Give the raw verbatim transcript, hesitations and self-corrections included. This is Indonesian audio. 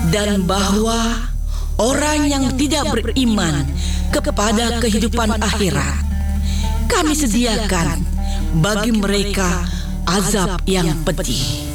dan bahwa orang yang tidak beriman kepada kehidupan akhirat, kami sediakan bagi mereka azab yang pedih.